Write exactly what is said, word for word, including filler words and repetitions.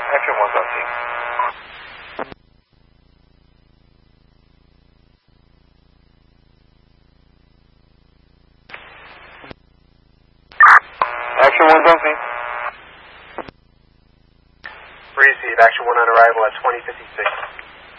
Action one something. Action one something. Receive. Action one on arrival at twenty fifty-six.